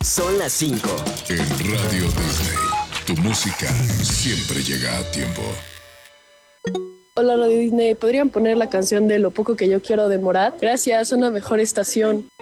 Son las 5. En Radio Disney, tu música siempre llega a tiempo. Hola Radio Disney, ¿podrían poner la canción de Lo poco que yo quiero de Morat? Gracias, una mejor estación.